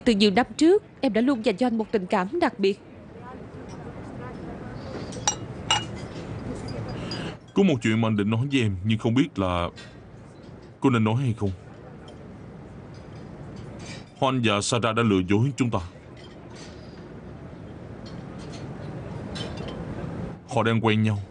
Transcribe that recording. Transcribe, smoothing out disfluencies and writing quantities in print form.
Từ nhiều năm trước, em đã luôn dành cho anh một tình cảm đặc biệt. Có một chuyện mà anh định nói với em, nhưng không biết là có nên nói hay không. Hoan và Sarah đã lừa dối chúng ta. Họ đang quen nhau.